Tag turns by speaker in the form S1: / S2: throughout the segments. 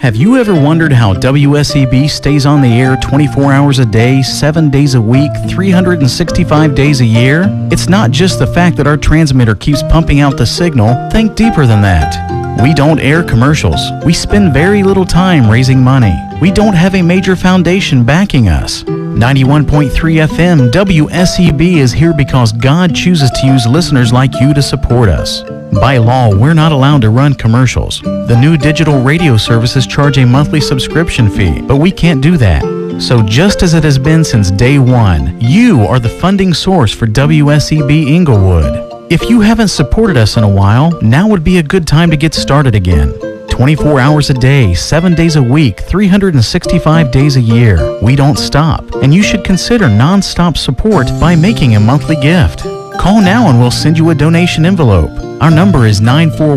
S1: Have you ever wondered how WSEB stays on the air 24 hours a day, 7 days a week, 365 days a year? It's not just the fact that our transmitter keeps pumping out the signal. Think deeper than that. We don't air commercials. We spend very little time raising money. We don't have a major foundation backing us. 91.3 FM WSEB is here because God chooses to use listeners like you to support us. By law, we're not allowed to run commercials. The new digital radio services charge a monthly subscription fee, but we can't do that. So just as it has been since day one, you are the funding source for WSEB Inglewood. If you haven't supported us in a while, now would be a good time to get started again. 24 hours a day, 7 days a week, 365 days a year. We don't stop, and you should consider non-stop support by making a monthly gift. Call now and we'll send you a donation envelope. Our number is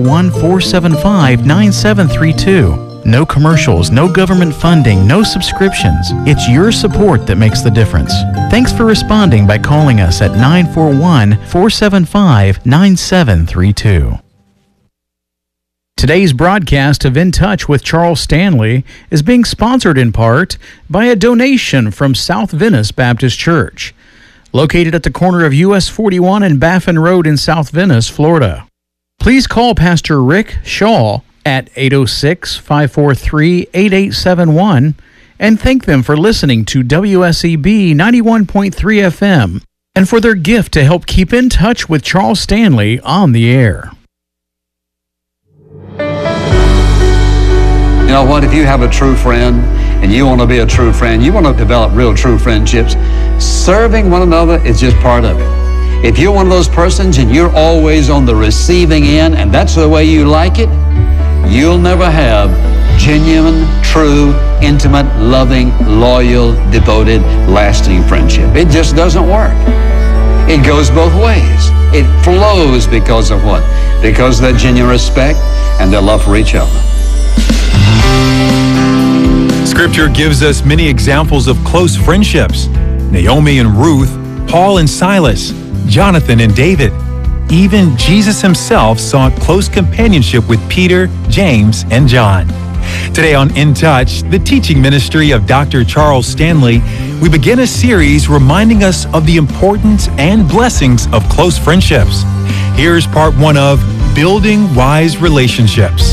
S1: 941-475-9732. No commercials, no government funding, no subscriptions. It's your support that makes the difference. Thanks for responding by calling us at 941-475-9732. Today's broadcast of In Touch with Charles Stanley is being sponsored in part by a donation from South Venice Baptist Church, located at the corner of US 41 and Baffin Road in South Venice, Florida. Please call Pastor Rick Shaw at 806-543-8871 and thank them for listening to WSEB 91.3 FM and for their gift to help keep in touch with Charles Stanley on the air.
S2: You know what? If you have a true friend and you want to be a true friend, you want to develop real true friendships, serving one another is just part of it. If you're one of those persons and you're always on the receiving end and that's the way you like it, you'll never have genuine, true, intimate, loving, loyal, devoted, lasting friendship. It just doesn't work. It goes both ways. It flows because of what? Because of that genuine respect and their love for each other.
S3: Scripture gives us many examples of close friendships. Naomi and Ruth, Paul and Silas, Jonathan and David. Even Jesus himself sought close companionship with Peter, James, and John. Today on In Touch, the teaching ministry of Dr. Charles Stanley, we begin a series reminding us of the importance and blessings of close friendships. Here's part one of Building Wise Relationships.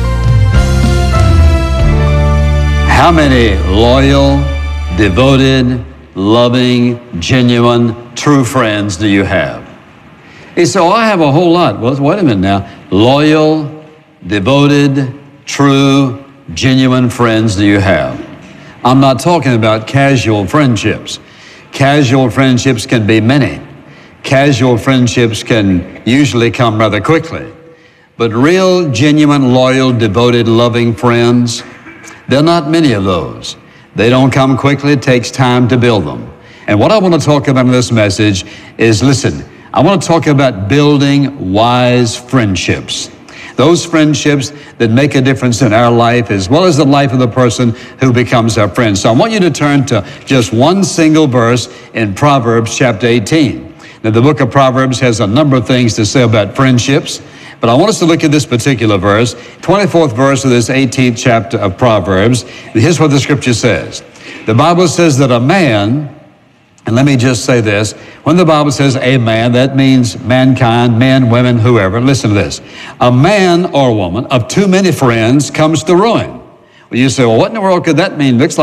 S2: How many loyal, devoted, loving, genuine, true friends do you have? You say, I have a whole lot. Well, wait a minute now. Loyal, devoted, true, genuine friends do you have? I'm not talking about casual friendships. Casual friendships can be many. Casual friendships can usually come rather quickly. But real, genuine, loyal, devoted, loving friends, there are not many of those. They don't come quickly. It takes time to build them. And what I want to talk about in this message is, listen, I want to talk about building wise friendships. Those friendships that make a difference in our life as well as the life of the person who becomes our friend. So I want you to turn to just one single verse in Proverbs chapter 18. Now, the book of Proverbs has a number of things to say about friendships, but I want us to look at this particular verse, 24th verse of this 18th chapter of Proverbs. Here's what the scripture says. The Bible says that a man, and let me just say this, when the Bible says a man, that means mankind, men, women, whoever. Listen to this. A man or woman of too many friends comes to ruin. Well, you say, well, what in the world could that mean? Looks like